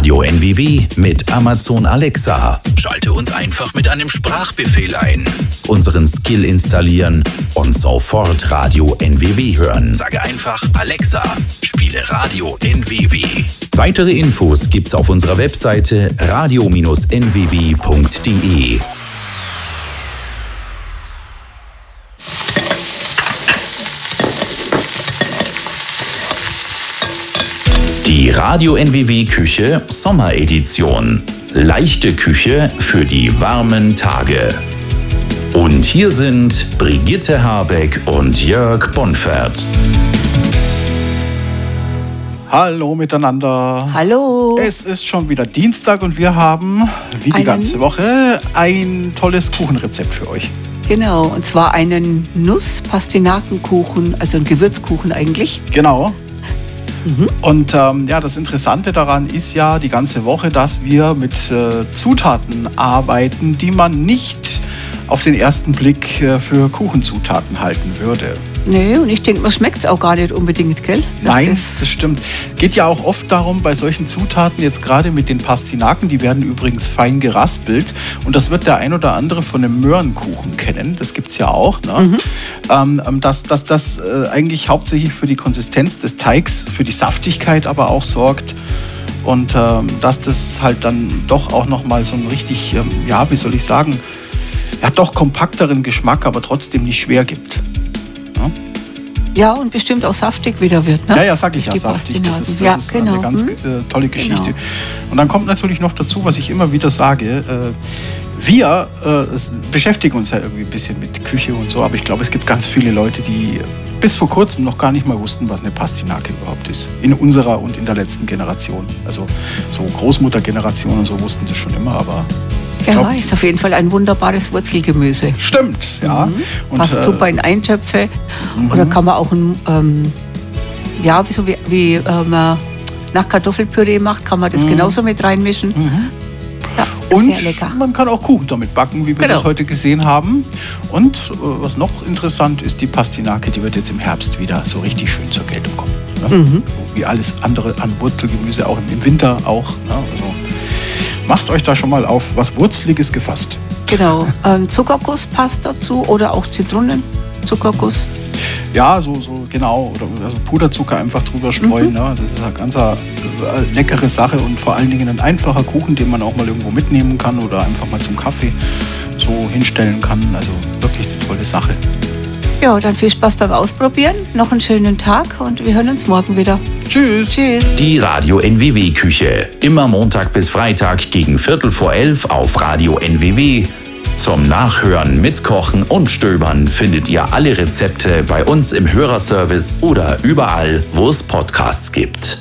Radio NWW mit Amazon Alexa. Schalte uns einfach mit einem Sprachbefehl ein, unseren Skill installieren und sofort Radio NWW hören. Sage einfach Alexa, spiele Radio NWW. Weitere Infos gibt's auf unserer Webseite radio-nww.de. Die Radio NWW Küche Sommeredition. Leichte Küche für die warmen Tage. Und hier sind Brigitte Habeck und Jörg Bonfert. Hallo miteinander. Hallo. Es ist schon wieder Dienstag und wir haben, wie die ganze Woche, ein tolles Kuchenrezept für euch. Genau, und zwar einen Nuss-Pastinakenkuchen, also ein Gewürzkuchen eigentlich. Genau. Und das Interessante daran ist ja die ganze Woche, dass wir mit Zutaten arbeiten, die man nicht auf den ersten Blick für Kuchenzutaten halten würde. Nee, und ich denke, man schmeckt es auch gar nicht unbedingt, gell? Nein, das stimmt. Geht ja auch oft darum, bei solchen Zutaten, jetzt gerade mit den Pastinaken, die werden übrigens fein geraspelt. Und das wird der ein oder andere von einem Möhrenkuchen kennen. Das gibt es ja auch. Ne? Dass das eigentlich hauptsächlich für die Konsistenz des Teigs, für die Saftigkeit aber auch sorgt. Und dass das halt dann doch auch nochmal so einen richtig, wie soll ich sagen, doch kompakteren Geschmack, aber trotzdem nicht schwer gibt. Ja, und bestimmt auch saftig wieder wird, ne? Ja, sag ich ja, saftig. Das ist genau. eine ganz tolle Geschichte. Genau. Und dann kommt natürlich noch dazu, was ich immer wieder sage, wir beschäftigen uns ja irgendwie ein bisschen mit Küche und so, aber ich glaube, es gibt ganz viele Leute, die bis vor kurzem noch gar nicht mal wussten, was eine Pastinake überhaupt ist. In unserer und in der letzten Generation. Also so Großmuttergeneration und so wussten sie schon immer, aber... Ja, ist auf jeden Fall ein wunderbares Wurzelgemüse. Stimmt, ja. Und, passt super in Eintöpfe. Oder kann man auch wie man nach Kartoffelpüree macht, kann man das genauso mit reinmischen. Ja, und sehr lecker. Man kann auch Kuchen damit backen, wie wir das heute gesehen haben. Und was noch interessant ist, die Pastinake, die wird jetzt im Herbst wieder so richtig schön zur Geltung kommen. Ne? Wie alles andere an Wurzelgemüse, auch im Winter auch. Ne? Also macht euch da schon mal auf was Wurzeliges gefasst. Genau. Zuckerguss passt dazu oder auch Zitronenzuckerguss. Ja, so genau. Oder also Puderzucker einfach drüber streuen. Ne? Das ist eine ganz leckere Sache und vor allen Dingen ein einfacher Kuchen, den man auch mal irgendwo mitnehmen kann oder einfach mal zum Kaffee so hinstellen kann. Also wirklich eine tolle Sache. Ja, dann viel Spaß beim Ausprobieren. Noch einen schönen Tag und wir hören uns morgen wieder. Tschüss. Tschüss. Die Radio NWW Küche. Immer Montag bis Freitag gegen 11:15 auf Radio NWW. Zum Nachhören, Mitkochen und Stöbern findet ihr alle Rezepte bei uns im Hörerservice oder überall, wo es Podcasts gibt.